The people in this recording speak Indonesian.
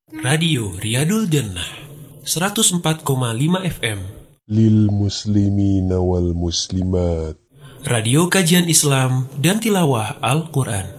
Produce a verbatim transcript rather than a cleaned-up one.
Radio Riyadul Jannah seratus empat koma lima F M Lil muslimina wal muslimat. Radio kajian Islam dan tilawah Al-Quran.